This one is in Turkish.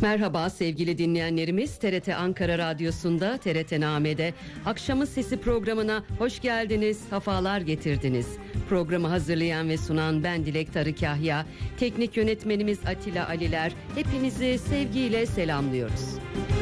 Merhaba sevgili dinleyenlerimiz, TRT Ankara Radyosu'nda TRT Name'de Akşamın Sesi programına hoş geldiniz, sefalar getirdiniz. Programı hazırlayan ve sunan ben Dilek Tarıkahya, teknik yönetmenimiz Atilla Aliler, hepinizi sevgiyle selamlıyoruz.